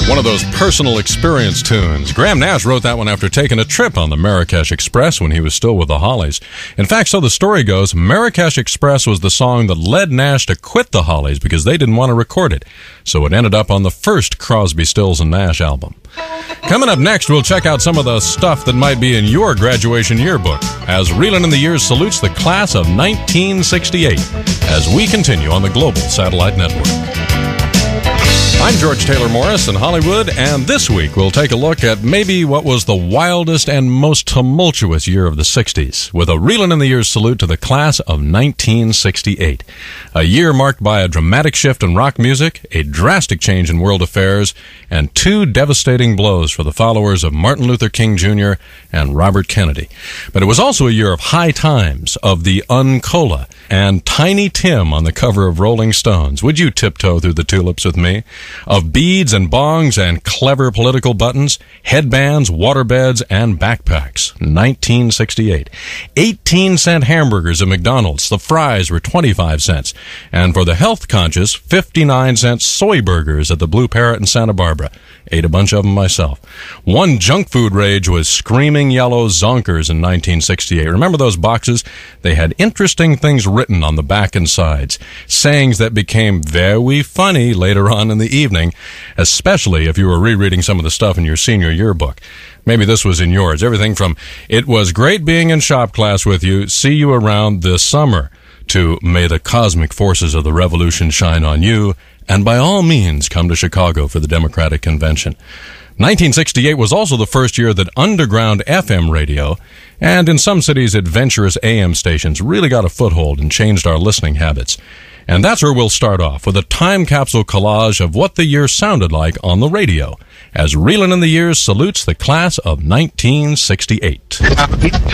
One of those personal experience tunes. Graham Nash wrote that one after taking a trip on the Marrakesh Express when he was still with the Hollies. In fact, so the story goes, Marrakesh Express was the song that led Nash to quit the Hollies because they didn't want to record it. So it ended up on the first Crosby, Stills and Nash album. Coming up next, we'll check out some of the stuff that might be in your graduation yearbook as Reelin' in the Years salutes the class of 1968 as we continue on the Global Satellite Network. I'm George Taylor Morris in Hollywood, and this week we'll take a look at maybe what was the wildest and most tumultuous year of the 60s, with a Reelin' in the Years salute to the class of 1968. A year marked by a dramatic shift in rock music, a drastic change in world affairs, and two devastating blows for the followers of Martin Luther King Jr. and Robert Kennedy. But it was also a year of high times, of the Uncola, and Tiny Tim on the cover of Rolling Stones. Would you tiptoe through the tulips with me? Of beads and bongs and clever political buttons, headbands, waterbeds, and backpacks. 1968. 18-cent hamburgers at McDonald's. The fries were 25 cents. And for the health-conscious, 59-cent soy burgers at the Blue Parrot in Santa Barbara. Ate a bunch of them myself. One junk food rage was Screaming Yellow Zonkers in 1968. Remember those boxes? They had interesting things written on the back and sides. Sayings that became very funny later on in the evening, especially if you were rereading some of the stuff in your senior yearbook. Maybe this was in yours. Everything from, "It was great being in shop class with you. See you around this summer," to "May the cosmic forces of the revolution shine on you, and by all means come to Chicago for the Democratic Convention." 1968 was also the first year that underground FM radio, and in some cities adventurous AM stations, really got a foothold and changed our listening habits. And that's where we'll start off, with a time capsule collage of what the year sounded like on the radio, as Reelin' in the Years salutes the class of 1968.